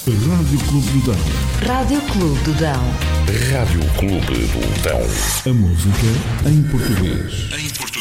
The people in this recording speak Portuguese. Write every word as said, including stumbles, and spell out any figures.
Rádio Clube do Dão. Rádio Clube do Dão. Rádio Clube do Dão. A música em português. Em português.